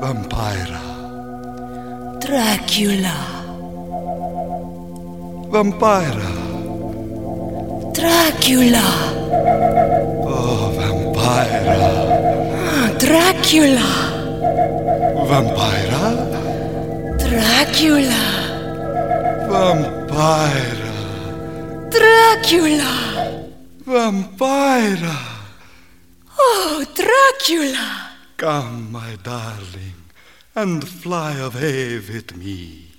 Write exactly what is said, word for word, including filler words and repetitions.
Vampira. Dracula. Vampira. Dracula. Oh, Vampira. Ah, Dracula. Vampira. Dracula. Vampira. Dracula. Vampira. Oh, Dracula. Come, my darling, and fly away with me.